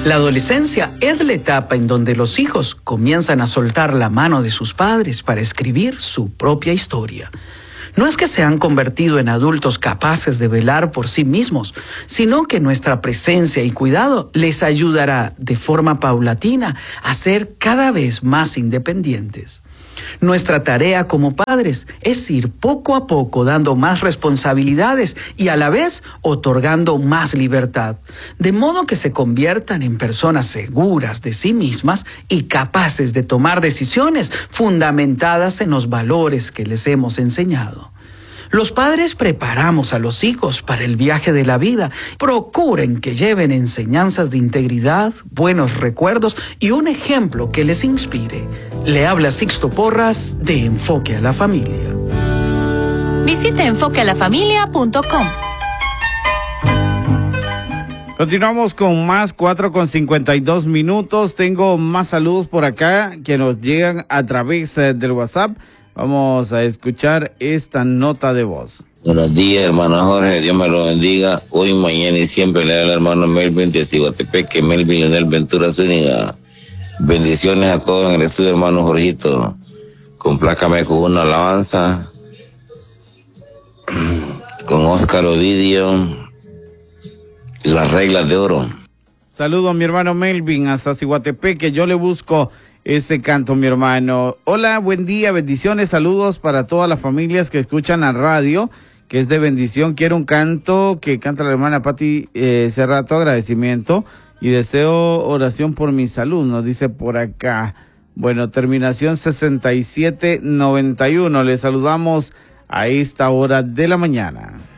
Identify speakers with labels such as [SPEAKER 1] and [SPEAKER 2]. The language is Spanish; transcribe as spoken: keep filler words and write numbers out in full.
[SPEAKER 1] La adolescencia es la etapa en donde los hijos comienzan a soltar la mano de sus padres para escribir su propia historia. No es que se han convertido en adultos capaces de velar por sí mismos, sino que nuestra presencia y cuidado les ayudará de forma paulatina a ser cada vez más independientes. Nuestra tarea como padres es ir poco a poco dando más responsabilidades y a la vez otorgando más libertad, de modo que se conviertan en personas seguras de sí mismas y capaces de tomar decisiones fundamentadas en los valores que les hemos enseñado. Los padres preparamos a los hijos para el viaje de la vida. Procuren que lleven enseñanzas de integridad, buenos recuerdos y un ejemplo que les inspire. Le habla Sixto Porras de Enfoque a la Familia.
[SPEAKER 2] Visite enfoque a la familia punto com.
[SPEAKER 3] Continuamos con más, cuatro con cincuenta y dos minutos. Tengo más saludos por acá que nos llegan a través eh, del WhatsApp. Vamos a escuchar esta nota de voz.
[SPEAKER 4] Buenos días, hermano Jorge. Dios me lo bendiga. Hoy, mañana y siempre le da el hermano Melvin de Ciguatepeque, Melvin Leonel Ventura Zúñiga. Bendiciones a todos en el estudio, hermano Jorgito. Complácame con una alabanza con Óscar Ovidio y las reglas de oro.
[SPEAKER 3] Saludo a mi hermano Melvin hasta Ciguatepeque. Yo le busco ese canto, mi hermano. Hola, buen día, bendiciones, saludos para todas las familias que escuchan la radio, que es de bendición. Quiero un canto que canta la hermana Pati eh, Cerrato, agradecimiento, y deseo oración por mi salud, nos dice por acá. Bueno, terminación sesenta y siete noventa y uno. Les saludamos a esta hora de la mañana.